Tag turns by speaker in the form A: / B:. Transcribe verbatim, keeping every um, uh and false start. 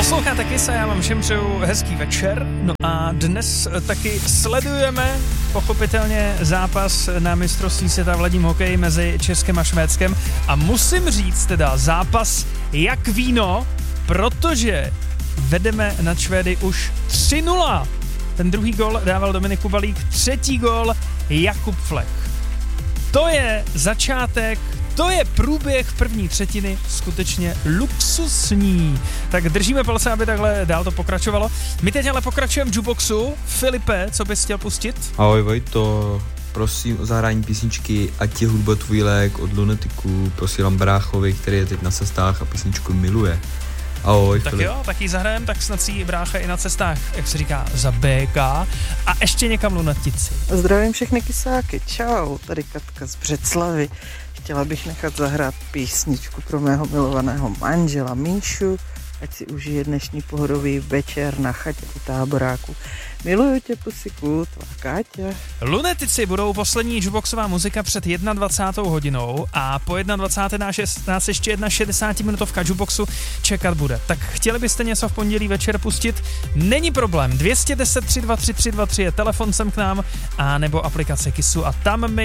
A: Posloucháte Kiss a já vám všem přeju hezký večer. No a dnes taky sledujeme pochopitelně zápas na mistrovství světa v ledním hokeji mezi Českem a Švédskem. A musím říct teda zápas jak víno, protože vedeme nad Švédy už tři nula. Ten druhý gol dával Dominik Kubalík, třetí gol Jakub Flech. To je začátek, to je průběh první třetiny skutečně luxusní. Tak držíme palce, aby takhle dál to pokračovalo. My teď ale pokračujeme v jukeboxu. Filipe, co bys chtěl pustit?
B: Ahoj Vojto, prosím o zahrání písničky Ať je hudba tvůj lék od Lunatiku. Posílám bráchovi, který je teď na cestách a písničku miluje. Ahoj,
A: tak
B: Filip.
A: jo, tak ji zahrajem, tak snad si brácha i na cestách, jak se říká, za bé ká a ještě někam lunatici.
C: Zdravím všechny kysáky, čau, tady Katka z Břeclavy. Chtěla bych nechat zahrát písničku pro mého milovaného manžela Míšu, ať si užije dnešní pohodový večer na chatě u táboráku. Miluju tě, pusiku, tvá Káťa.
A: Lunetici budou poslední jukeboxová muzika před dvacátou jednou hodinou a po dvacáté jedné nás, nás ještě jedna šedesátiminutovka jukeboxu čekat bude. Tak chtěli byste něco v pondělí večer pustit? Není problém. dvě jedna nula tři dva tři tři dva tři je telefon sem k nám a nebo aplikace Kissu a tam mi